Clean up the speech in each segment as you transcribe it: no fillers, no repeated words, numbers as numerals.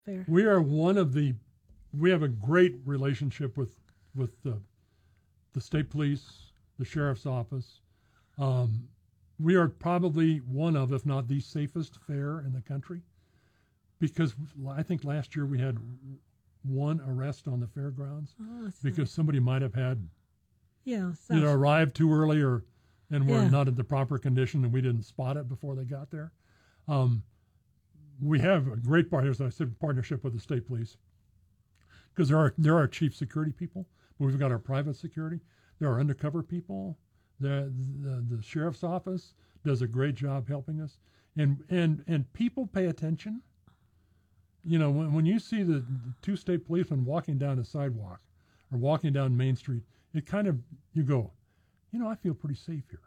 fair? We are one of the. We have a great relationship with the state police, the sheriff's office. We are probably one of, if not the safest fair in the country, because I think last year we had one arrest on the fairgrounds because nice. somebody might have had Yeah. either arrived too early and were Yeah. not in the proper condition and we didn't spot it before they got there. We have a great partnership, as I said, partnership with the state police because there are chief security people, but we've got our private security. There are undercover people. The sheriff's office does a great job helping us, and people pay attention. You know, when you see the two state policemen walking down a sidewalk or walking down Main Street, it kind of, you go, you know, I feel pretty safe here.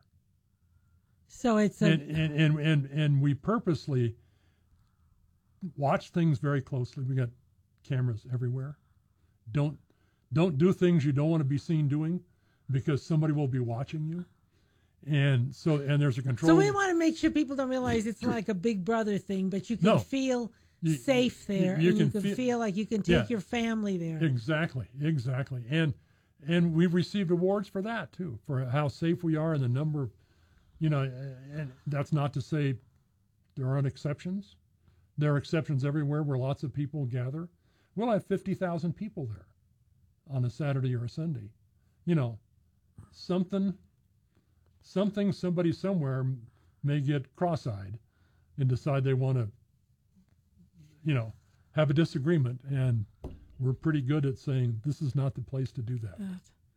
So it's and we purposely watch things very closely. We got cameras everywhere. Don't do things you don't want to be seen doing because somebody will be watching you. And there's a control. So we want to make sure people don't realize it's like a Big Brother thing, but you can feel safe there, you and can you can feel like you can take your family there. Exactly. And we've received awards for that too, for how safe we are and the number of, you know, and that's not to say there aren't exceptions. There are exceptions everywhere where lots of people gather. We'll have 50,000 people there on a Saturday or a Sunday. You know, somebody somewhere may get cross-eyed and decide they want to, you know, have a disagreement, and we're pretty good at saying this is not the place to do that.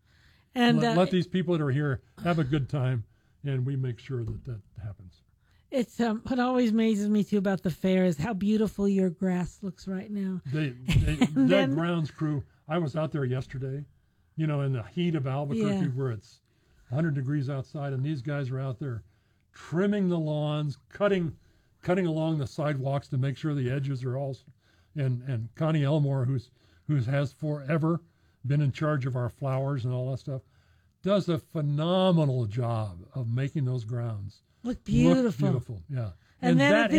And let these people that are here have a good time, and we make sure that happens. It's what always amazes me too about the fair is how beautiful your grass looks right now. That grounds crew. I was out there yesterday, you know, in the heat of Albuquerque, where it's 100 degrees outside, and these guys are out there trimming the lawns, cutting along the sidewalks to make sure the edges are all. And Connie Elmore, who has forever been in charge of our flowers and all that stuff, does a phenomenal job of making those grounds look beautiful. Look beautiful, yeah. And that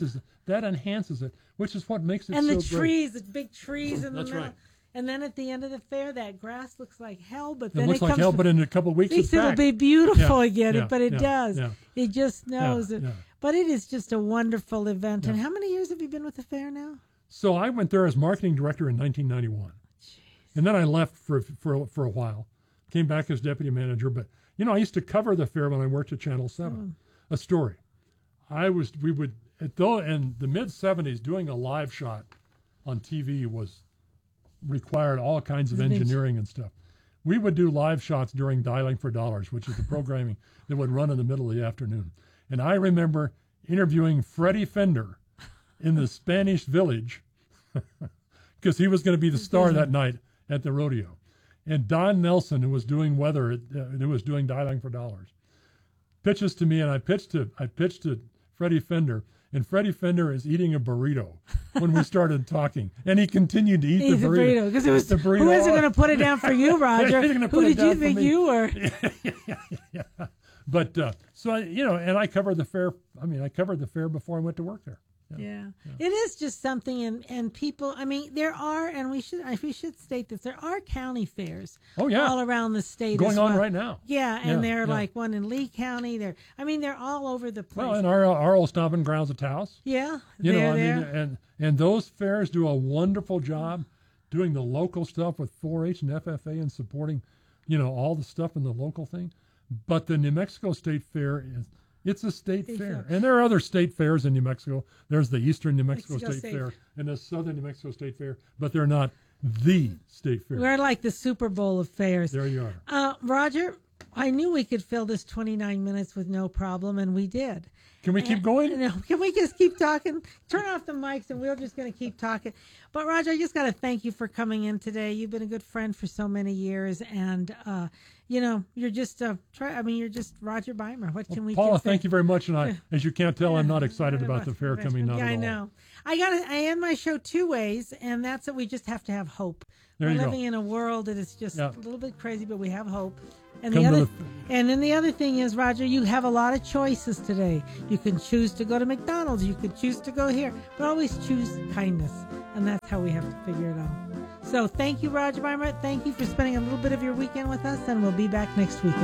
enhances it, which is what makes it and so the trees, great. the big trees in the middle. Right. And then at the end of the fair, that grass looks like hell, but then it looks like hell. But in a couple of weeks, it'll be beautiful again. Yeah, but it does. Yeah. It just knows it. Yeah. But it is just a wonderful event. And how many years have you been with the fair now? So I went there as marketing director in 1991, and then I left for a while. Came back as deputy manager, but you know I used to cover the fair when I worked at Channel 7. A story. We would in the mid 70s doing a live shot on TV required all kinds of engineering and stuff. We would do live shots during Dialing for Dollars, which is the programming that would run in the middle of the afternoon. And I remember interviewing Freddie Fender in the Spanish Village because he was going to be the star that night at the rodeo. And Don Nelson, who was doing weather, who was doing Dialing for Dollars, pitches to me, and I pitched to Freddie Fender, and Freddie Fender is eating a burrito when we started talking, and he continued to eat the burrito because it was the burrito. Who isn't going to put it down for you, Roger? Who did you think you were? Yeah. But so and I covered the fair. I mean, I covered the fair before I went to work there. Yeah. It is just something, and people. I mean, there are, and we should state this. There are county fairs. All around the state going on right now. Yeah, and they're like one in Lee County. They're all over the place. Well, and our old stomping grounds at Taos. Yeah, and those fairs do a wonderful job doing the local stuff with 4-H and FFA and supporting, all the stuff in the local thing. But the New Mexico State Fair it's a state fair. And there are other state fairs in New Mexico. There's the Eastern New Mexico State Fair and the Southern New Mexico State Fair, but they're not the state fair. We're like the Super Bowl of fairs. There you are. Roger, I knew we could fill this 29 minutes with no problem, and we did. Can we keep going? No, can we just keep talking? Turn off the mics, and we're just going to keep talking. But, Roger, I just got to thank you for coming in today. You've been a good friend for so many years, and you're just you're just Roger Beimer. What can we do? Paula, thank you very much. And as you can't tell, I'm not excited about the fair coming. Not at all. I know. I end my show two ways, and that's that we just have to have hope. We're living in a world that is just a little bit crazy, but we have hope. And Come the to other, the- and then the other thing is, Roger, you have a lot of choices today. You can choose to go to McDonald's. You could choose to go here, but always choose kindness, and that's how we have to figure it out. So thank you, Roger Weimar. Thank you for spending a little bit of your weekend with us, and we'll be back next week.